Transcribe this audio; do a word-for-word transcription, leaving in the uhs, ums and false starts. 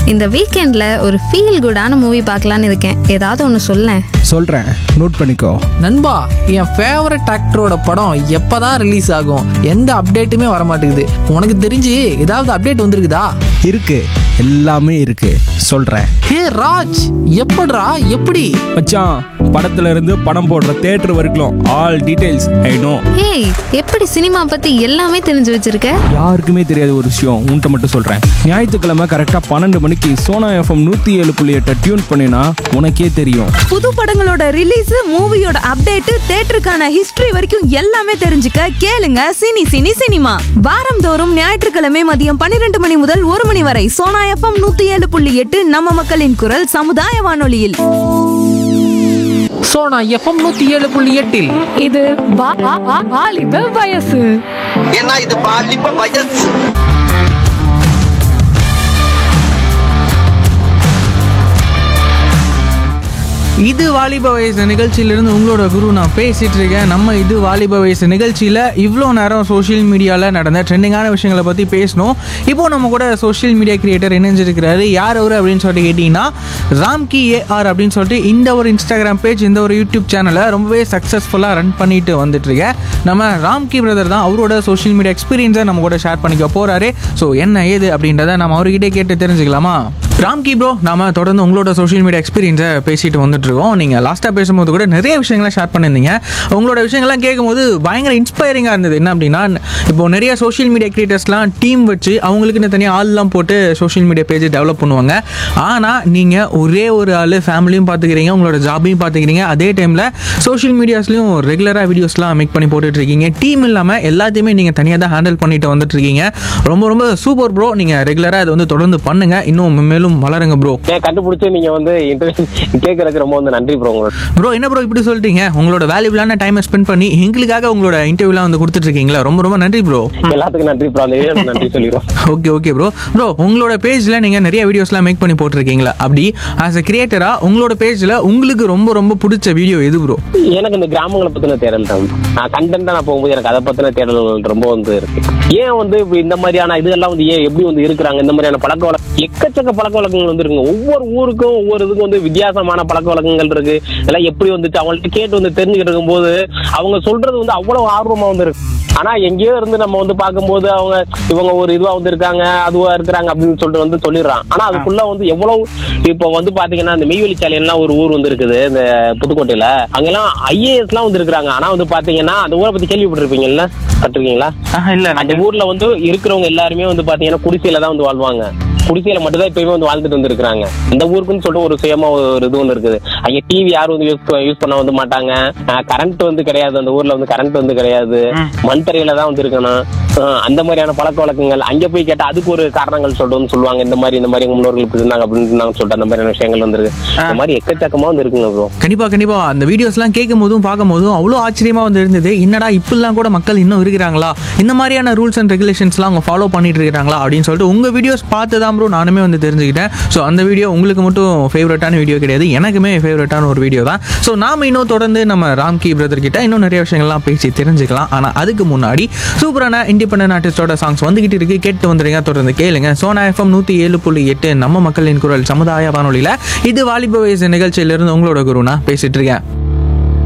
இந்த வீக்கெண்ட்ல ஒரு ஃபீல் குடான மூவி பார்க்கலான்னு இருக்கேன். ஏதாவது ஒன்று சொல்லேன். சொல்றேன், நோட் பண்ணிக்கோ நண்பா. என் ஃபேவரட் ஆக்டரோட படம் எப்பதான் ரிலீஸ் ஆகும்? எந்த அப்டேட்டுமே வர மாட்டேங்குது. உனக்கு தெரிஞ்சு ஏதாவது அப்டேட் வந்திருக்குதா? இருக்கு, எல்லாமே இருக்கு, சொல்றேன். ஹே ராஜ், எப்படிடா? எப்படி மச்சான், படத்துல இருந்து படம் போடுற தியேட்டர் வரைக்கும் ஆல் டீடைல்ஸ் ஐ நோ. ஏய், எப்படி சினிமா பத்தி எல்லாமே தெரிஞ்சு வச்சிருக்க? யாருக்குமே தெரியாத ஒரு விஷயம் உன்கிட்ட மட்டும் சொல்றேன். ஞாயிற்றுக்கிழமை கரெக்டா பன்னெண்டு மணிக்கு சோனா எஃப்எம் நூத்தி ஏழு புள்ளி எட்டை டியூன் பண்ணினா உனக்கே தெரியும். புது படங்களோட ரிலீஸ், மூவியோட அப்டேட், தியேட்டருக்கான ஹிஸ்டரி வரைக்கும் எல்லாமே தெரிஞ்சுக்க கேளுங்க சினி சினி சினிமா. வாரந்தோறும் ஞாயிற்றுக்கிழமை மதியம் பன்னிரெண்டு மணி முதல் ஒரு மணி வரை சோனா எஃப்எம் நூத்தி ஏழு புள்ளி எட்டு நம்ம மக்களின் குரல் சமுதாய வானொலியில். சோனா எஃப்எம் நூத்தி ஏழு புள்ளி எட்டில் இது வா- வா- வா- வாலிப வயசு. ஏன்னா இது பாலிப்ப வயசு. இது வாலிப வயசு நிகழ்ச்சியிலிருந்து உங்களோட குரு நான் பேசிட்டு இருக்கேன். நம்ம இது வாலிப வயசு நிகழ்ச்சியில் இவ்வளோ நேரம் சோஷியல் மீடியாவில் நடந்த ட்ரெண்டிங்கான விஷயங்களை பற்றி பேசணும். இப்போ நம்ம கூட சோஷியல் மீடியா கிரியேட்டர் இணைஞ்சிருக்கிறாரு. யார் அவர் அப்படின்னு சொல்லிட்டு கேட்டிங்கன்னா, ராம்கி ஏஆர் அப்படின்னு சொல்லிட்டு இந்த ஒரு இன்ஸ்டாகிராம் பேஜ், இந்த ஒரு யூடியூப் சேனலை ரொம்பவே சக்ஸஸ்ஃபுல்லாக ரன் பண்ணிட்டு வந்துட்டுருக்கேன். நம்ம ராம்கி பிரதர் தான் அவரோட சோஷியல் மீடியா எக்ஸ்பீரியன்ஸை நம்ம கூட ஷேர் பண்ணிக்க போகிறாரு. ஸோ என்ன ஏது அப்படின்றத நம்ம அவர்கிட்டே கேட்டு தெரிஞ்சுக்கலாமா? ராம்கி ப்ரோ, நாம தொடர்ந்து உங்களோட சோஷியல் மீடியா எக்ஸ்பீரியன்ஸை பேசிட்டு வந்துட்டு இருக்கோம். நீங்கள் லாஸ்ட்டாக பேசும்போது கூட நிறைய விஷயங்களை ஷேர் பண்ணியிருந்தீங்க. உங்களோட விஷயங்கள்லாம் கேட்கும்போது பயங்கர இன்ஸ்பைரிங்காக இருந்தது. என்ன அப்படின்னா, இப்போ நிறைய சோஷியல் மீடியா கிரியேட்டர்ஸ்லாம் டீம் வச்சு அவங்களுக்குன்னு தனியாக ஆள்லாம் போட்டு சோஷியல் மீடியா பேஜை டெவலப் பண்ணுவாங்க. ஆனால் நீங்கள் ஒரே ஒரு ஆள் ஃபேமிலியும் பார்த்துக்கிறீங்க, உங்களோட ஜாபையும் பார்த்துக்கிறீங்க, அதே டைமில் சோஷியல் மீடியாஸ்லையும் ரெகுலராக வீடியோஸ்லாம் மேக் பண்ணி போட்டுட்ருக்கீங்க. டீம் இல்லாமல் எல்லாத்தையுமே நீங்கள் தனியாக தான் ஹேண்டில் பண்ணிட்டு வந்துட்டு இருக்கீங்க. ரொம்ப ரொம்ப சூப்பர் ப்ரோ. நீங்கள் ரெகுலராக அதை வந்து தொடர்ந்து பண்ணுங்க, இன்னும் மேலும் வளருங்க ப்ரோ. கண்டுபிடிச்சு நீங்க வந்து கேட்கறதுக்கு ரொம்ப வந்து நன்றி ப்ரோ. ப்ரோ என்ன ப்ரோ இப்படி சொல்லிட்டீங்க? உங்களோட வேல்யூபிளான டைமை ஸ்பெண்ட் பண்ணி எங்களுக்காக உங்களோட இன்டர்வியூலாம் வந்து கொடுத்துட்டு இருக்கீங்களா? ரொம்ப ரொம்ப நன்றி ப்ரோ. எல்லாத்துக்கும் நன்றி ப்ரோ. அந்த நன்றி சொல்லிடுறோம். Okay okay bro. ப்ரோ உங்களோட பேஜ்ல நீங்க நிறைய வீடியோஸ்லாம் மேக் பண்ணி போட்டிருக்கீங்களா? அப்படி ஆஸ் எ கிரியேட்டரா உங்களோட பேஜ்ல உங்களுக்கு ரொம்ப ரொம்ப பிடிச்ச வீடியோ எது ப்ரோ? எனக்கு இந்த கிராமங்களை பத்தின தேடல் தான். நான் கண்டென்ட்டா நான் போகும்போது எனக்கு அதை பத்தின தேடல்கள் ரொம்ப வந்து இருக்கு. ஏன் வந்து இந்த மாதிரியான இதெல்லாம் வந்து ஏன் எப்படி வந்து இருக்கிறாங்க, இந்த மாதிரியான பழக்க வழக்கம் எக்கச்சக்க பழக்க வழக்கங்கள் வந்து இருக்குங்க. ஒவ்வொரு ஊருக்கும் ஒவ்வொரு இதுக்கும் வந்து வித்தியாசமான பழக்க வழக்கங்கள் இருக்கு. இதெல்லாம் எப்படி வந்துட்டு அவங்கள்ட்ட கேட்டு வந்து தெரிஞ்சுக்கிட்டு இருக்கும் போது அவங்க சொல்றது வந்து அவ்வளவு ஆர்வமா வந்து இருக்கு. ஆனா எங்கேயோ இருந்து நம்ம வந்து பார்க்கும்போது அவங்க இவங்க ஒரு இதுவா வந்து இருக்காங்க, அதுவா இருக்கிறாங்க அப்படின்னு சொல்லிட்டு வந்து சொல்லிடுறான். ஆனா அதுக்குள்ள வந்து எவ்வளவு இப்போ வந்து பாத்தீங்கன்னா இந்த மெய்வெளிச்சாலையெல்லாம் ஒரு ஊர் வந்து இருக்குது இந்த புதுக்கோட்டையில. அங்கெல்லாம் ஐஏஎஸ் எல்லாம் வந்து இருக்கிறாங்க. ஆனா வந்து பாத்தீங்கன்னா அந்த ஊரை பத்தி கேள்விப்பட்டிருப்பீங்கல்ல, பட்டிருக்கீங்களா? இல்ல, அந்த ஊர்ல வந்து இருக்கிறவங்க எல்லாருமே வந்து பாத்தீங்கன்னா குடிசையில தான் வந்து வாழ்வாங்க. குடிசையில மட்டும் தான் இப்பயுமே வந்து வாழ்ந்துட்டு வந்து இருக்காங்க. இந்த ஊருக்குன்னு சொல்லிட்டு ஒரு சுயமா ஒரு இது ஒன்று இருக்குது. அங்க டிவி யாரும் வந்து யூஸ் யூஸ் பண்ண வந்து மாட்டாங்க. கரண்ட் வந்து கிடையாது. அந்த ஊர்ல வந்து கரண்ட் வந்து கிடையாது. மண் தரையில தான் வந்து இருக்கணும். அந்த மாதிரியான பழக்க வழக்கங்கள் அங்க போய் கேட்டா அதுக்கு ஒரு காரணங்கள் சொல்லிட்டு வந்து சொல்லுவாங்க. இந்த மாதிரி இந்த மாதிரி முன்னோர்கள் இப்படி இருந்தாங்க அப்படின்னு சொல்லிட்டு அந்த மாதிரியான விஷயங்கள் வந்து இருக்கு. இந்த மாதிரி எக்கச்சக்கமா வந்து இருக்குங்க ப்ரோ. கண்டிப்பா கண்டிப்பா. அந்த வீடியோஸ் எல்லாம் கேட்கும் போதும் பார்க்கும் போதும் அவ்வளவு ஆச்சரியமா வந்து இருந்தது. என்னடா இப்பெல்லாம் கூட மக்கள் இன்னும் இருக்கிறாங்களா, இந்த மாதிரியான ரூல்ஸ் அண்ட் ரெகுலேஷன்ஸ் எல்லாம் அவங்க ஃபாலோ பண்ணிட்டு இருக்காங்களா அப்படின்னு சொல்லிட்டு உங்க வீடியோஸ் பார்த்து தான் ப்ரோ நானுமே வந்து தெரிஞ்சுக்கிட்டேன். ஸோ அந்த வீடியோ உங்களுக்கு மட்டும் ஃபேவரட்டான வீடியோ கிடையாது, எனக்குமே ஃபேவரட்டான ஒரு வீடியோ தான். ஸோ நாம இன்னும் தொடர்ந்து நம்ம ராம்கி பிரதர் கிட்ட இன்னும் நிறைய விஷயங்கள்லாம் பேசி தெரிஞ்சுக்கலாம். ஆனால் அதுக்கு முன்னாடி சூப்பரான இண்டிபெண்டன்ட் ஆர்டிஸ்டோட சாங்ஸ் வந்துகிட்டு இருக்கு, கேட்டு வந்துருங்க, தொடர்ந்து கேளுங்க. சோனா எஃப்எம் நூத்தி ஏழு புள்ளி எட்டு நம்ம மக்களின் குரல் சமுதாய வானொலியில இது வாலிப வயசு நிகழ்ச்சியிலிருந்து உங்களோட குரு நான் பேசிட்டு இருக்கேன்.